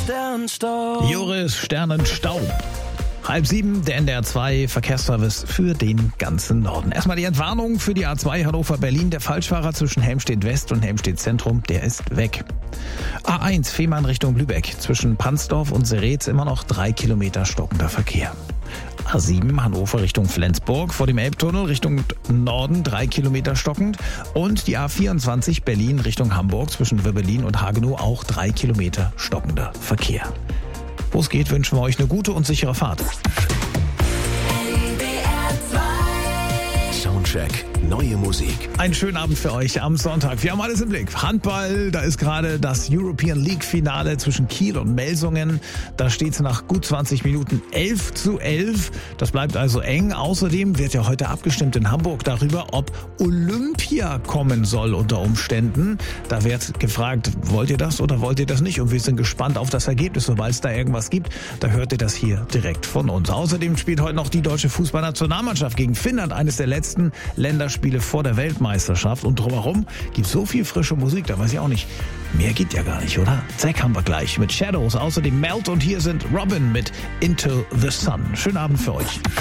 Sternenstaub. Joris Sternenstaub. 6:30, der NDR 2 Verkehrsservice für den ganzen Norden. Erstmal die Entwarnung für die A2 Hannover-Berlin. Der Falschfahrer zwischen Helmstedt West und Helmstedt Zentrum, der ist weg. A1 Fehmarn Richtung Lübeck. Zwischen Pansdorf und Seretz immer noch 3 Kilometer stockender Verkehr. A7 Hannover Richtung Flensburg, vor dem Elbtunnel Richtung Norden 3 Kilometer stockend. Und die A24 Berlin Richtung Hamburg zwischen Wirbelin und Hagenow auch 3 Kilometer stockender Verkehr. Wo es geht, wünschen wir euch eine gute und sichere Fahrt. Soundcheck, neue Musik. Einen schönen Abend für euch am Sonntag. Wir haben alles im Blick. Handball, da ist gerade das European League Finale zwischen Kiel und Melsungen. Da steht es nach gut 20 Minuten 11:11. Das bleibt also eng. Außerdem wird ja heute abgestimmt in Hamburg darüber, ob Olympia kommen soll unter Umständen. Da wird gefragt, wollt ihr das oder wollt ihr das nicht? Und wir sind gespannt auf das Ergebnis. Sobald es da irgendwas gibt, da hört ihr das hier direkt von uns. Außerdem spielt heute noch die deutsche Fußballnationalmannschaft gegen Finnland, eines der letzten Länderspiele vor der Weltmeisterschaft. Und drumherum gibt es so viel frische Musik, da weiß ich auch nicht. Mehr geht ja gar nicht, oder? Zack haben wir gleich mit Shadows. Außerdem Melt und hier sind Robin mit Into the Sun. Schönen Abend für euch.